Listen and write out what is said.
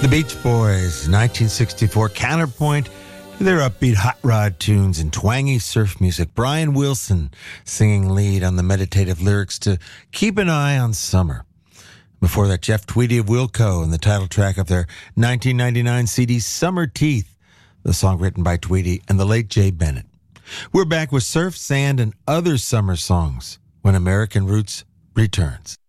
The Beach Boys, 1964, counterpoint to their upbeat hot rod tunes and twangy surf music. Brian Wilson singing lead on the meditative lyrics to Keep an Eye on Summer. Before that, Jeff Tweedy of Wilco and the title track of their 1999 CD, Summer Teeth, the song written by Tweedy and the late Jay Bennett. We're back with surf, sand, and other summer songs when American Roots returns.